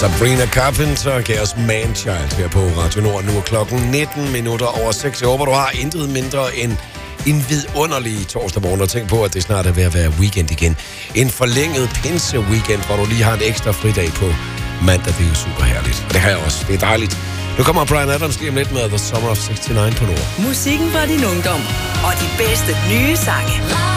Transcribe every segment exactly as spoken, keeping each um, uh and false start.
Sabrina Carpenter gav os Man-Child her på Radio Nord. Nu er klokken nitten minutter over seks. Jeg håber, du har intet mindre end en vidunderlig torsdag morgen. Og tænk på, at det snart er ved at være weekend igen. En forlænget pinse-weekend, hvor du lige har en ekstra fridag på mandag. Det er jo super herligt. Og det har jeg også. Det er dejligt. Nu kommer Bryan Adams lige om lidt med The Summer of seksogtres på Nord. Musikken fra din ungdom og de bedste nye sange.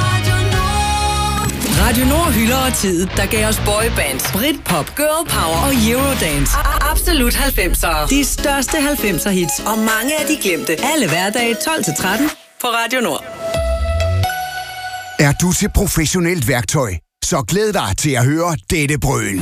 Radio Nord hylder tid, der gav os boybands, Britpop, girl power og Eurodance. Absolut halvfemsere. De største halvfemser hits og mange af de glemte. Alle hverdage tolv til tretten på Radio Nord. Er du til professionelt værktøj? Så glæd dig til at høre dette brøl.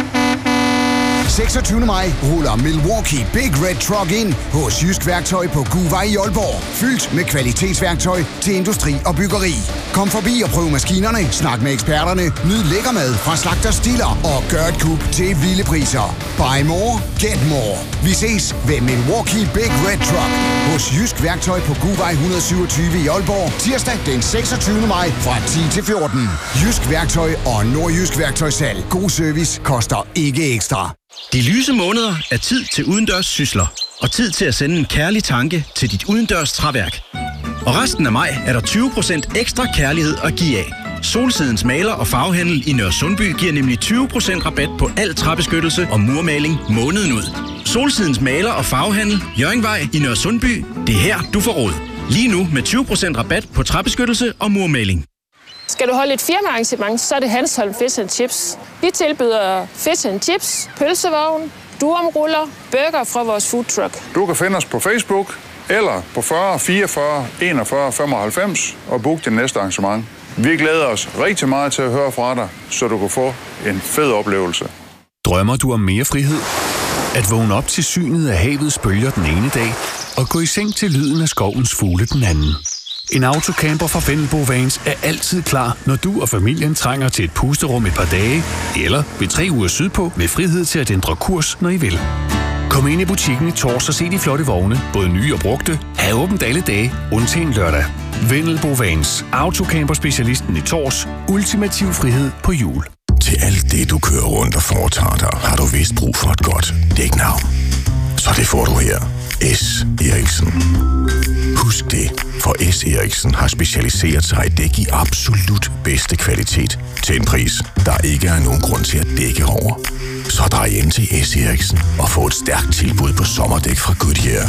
seksogtyvende maj ruller Milwaukee Big Red Truck ind hos Jysk Værktøj på Guvej i Aalborg. Fyldt med kvalitetsværktøj til industri og byggeri. Kom forbi og prøv maskinerne, snak med eksperterne, nyd lækker mad fra Slagter Stiller og gør et kub til vilde priser. Buy more, get more. Vi ses ved Milwaukee Big Red Truck hos Jysk Værktøj på Guvej et hundrede syvogtyve i Aalborg. Tirsdag den seksogtyvende maj fra ti til fjorten. Jysk Værktøj og Nordjysk Værktøjssalg. God service koster ikke ekstra. De lyse måneder er tid til udendørs sysler, og tid til at sende en kærlig tanke til dit udendørs træværk. Og resten af maj er der tyve procent ekstra kærlighed at give af. Solsidens maler og farvehandel i Nørresundby giver nemlig tyve procent rabat på al træbeskyttelse og murmaling måneden ud. Solsidens maler og farvehandel, Hjørringvej i Nørresundby. Det er her, du får råd. Lige nu med tyve procent rabat på træbeskyttelse og murmaling. Skal du holde et firmaarrangement, så er det Hanstholm Fish and Chips. Vi tilbyder fish and chips, pølsevogn, durumruller, burger fra vores food truck. Du kan finde os på Facebook eller på fyrre fireogfyrre enogfyrre femoghalvfems og book din næste arrangement. Vi glæder os rigtig meget til at høre fra dig, så du kan få en fed oplevelse. Drømmer du om mere frihed? At vågne op til synet af havets bølger den ene dag og gå i seng til lyden af skovens fugle den anden. En autocamper fra Fennelbo Vans er altid klar, når du og familien trænger til et pusterum et par dage, eller ved tre uger sydpå med frihed til at ændre kurs, når I vil. Kom ind i butikken i Tors og se de flotte vogne, både nye og brugte. Ha' åbent alle dage, undtagen lørdag. Fennelbo Vans, autocamper-specialisten i Tors. Ultimativ frihed på hjul. Til alt det, du kører rundt og foretager dig, har du vist brug for et godt dæknavn. Så det får du her. S. Eriksen. Husk det, for S. Eriksen har specialiseret sig i dæk i absolut bedste kvalitet til en pris, der ikke er nogen grund til at dække over. Så drej ind til S. Eriksen og få et stærkt tilbud på sommerdæk fra Goodyear.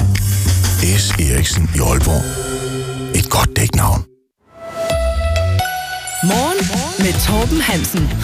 S. Eriksen i Aalborg. Et godt dæknavn. Morgen med Torben Hansen.